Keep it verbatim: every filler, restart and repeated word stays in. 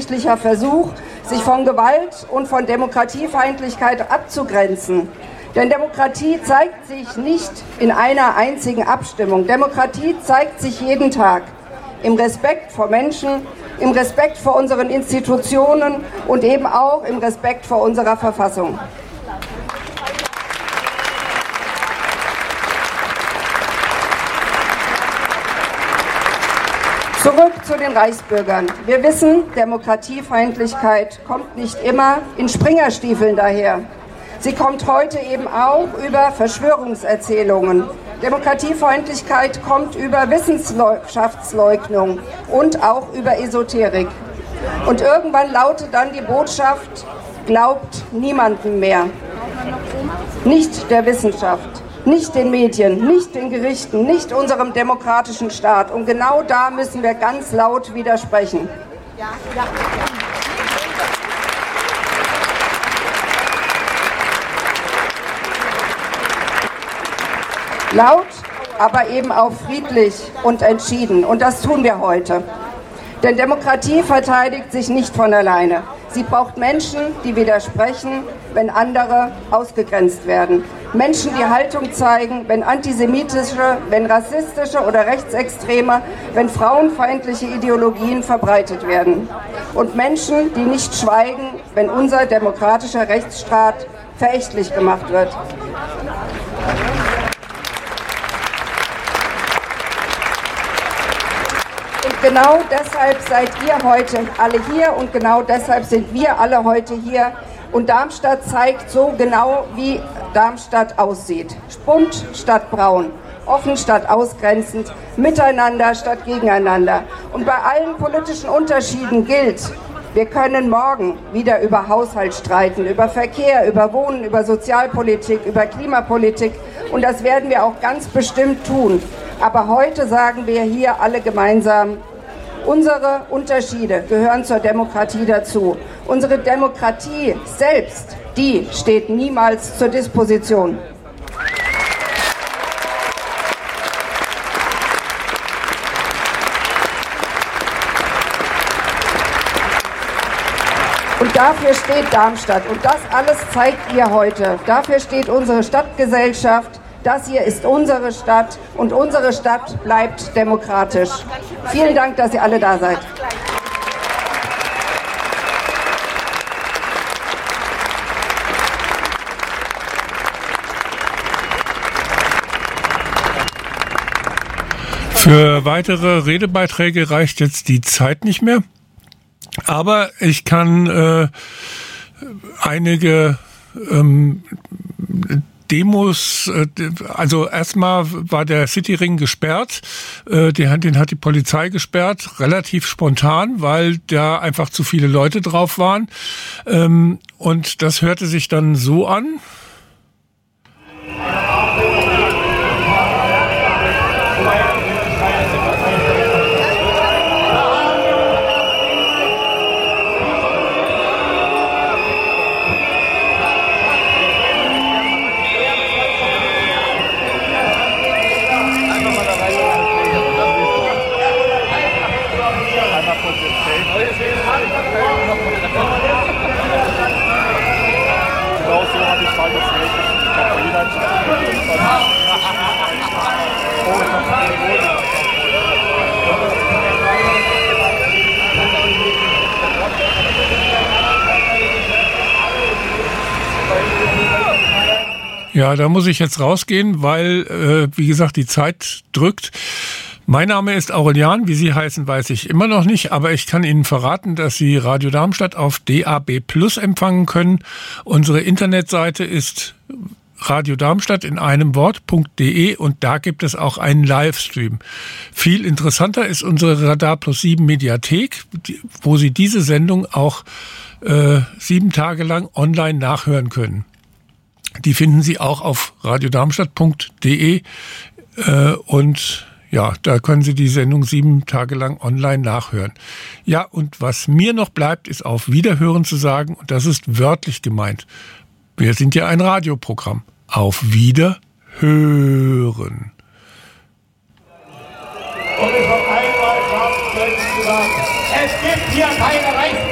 offensichtlicher Versuch, sich von Gewalt und von Demokratiefeindlichkeit abzugrenzen. Denn Demokratie zeigt sich nicht in einer einzigen Abstimmung. Demokratie zeigt sich jeden Tag im Respekt vor Menschen, im Respekt vor unseren Institutionen und eben auch im Respekt vor unserer Verfassung. Zurück zu den Reichsbürgern. Wir wissen, Demokratiefeindlichkeit kommt nicht immer in Springerstiefeln daher. Sie kommt heute eben auch über Verschwörungserzählungen. Demokratiefeindlichkeit kommt über Wissenschaftsleugnung und auch über Esoterik. Und irgendwann lautet dann die Botschaft, glaubt niemandem mehr. Nicht der Wissenschaft, nicht den Medien, nicht den Gerichten, nicht unserem demokratischen Staat. Und genau da müssen wir ganz laut widersprechen. Ja, ja. Laut, aber eben auch friedlich und entschieden. Und das tun wir heute. Denn Demokratie verteidigt sich nicht von alleine. Sie braucht Menschen, die widersprechen, wenn andere ausgegrenzt werden. Menschen, die Haltung zeigen, wenn antisemitische, wenn rassistische oder rechtsextreme, wenn frauenfeindliche Ideologien verbreitet werden. Und Menschen, die nicht schweigen, wenn unser demokratischer Rechtsstaat verächtlich gemacht wird. Und genau deshalb seid ihr heute alle hier und genau deshalb sind wir alle heute hier. Und Darmstadt zeigt so genau, wie Darmstadt aussieht. Bunt statt braun, offen statt ausgrenzend, miteinander statt gegeneinander. Und bei allen politischen Unterschieden gilt, wir können morgen wieder über Haushalt streiten, über Verkehr, über Wohnen, über Sozialpolitik, über Klimapolitik. Und das werden wir auch ganz bestimmt tun. Aber heute sagen wir hier alle gemeinsam, unsere Unterschiede gehören zur Demokratie dazu. Unsere Demokratie selbst, die steht niemals zur Disposition. Und dafür steht Darmstadt. Und das alles zeigt ihr heute. Dafür steht unsere Stadtgesellschaft. Das hier ist unsere Stadt und unsere Stadt bleibt demokratisch. Vielen Dank, dass ihr alle da seid. Für weitere Redebeiträge reicht jetzt die Zeit nicht mehr. Aber ich kann äh, einige ähm, Demos, also erstmal war der Cityring gesperrt, den hat die Polizei gesperrt, relativ spontan, weil da einfach zu viele Leute drauf waren. Und das hörte sich dann so an. Ja, da muss ich jetzt rausgehen, weil, äh, wie gesagt, die Zeit drückt. Mein Name ist Aurelian, wie Sie heißen, weiß ich immer noch nicht, aber ich kann Ihnen verraten, dass Sie Radio Darmstadt auf D A B Plus empfangen können. Unsere Internetseite ist Radio Darmstadt in einem Wort.de und da gibt es auch einen Livestream. Viel interessanter ist unsere Radar Plus sieben Mediathek, wo Sie diese Sendung auch äh, sieben Tage lang online nachhören können. Die finden Sie auch auf radiodarmstadt.de äh, und ja, da können Sie die Sendung sieben Tage lang online nachhören. Ja, und was mir noch bleibt, ist auf Wiederhören zu sagen, und das ist wörtlich gemeint. Wir sind ja ein Radioprogramm. Auf Wiederhören. Und es noch einmal gesagt, es gibt hier keine Rechts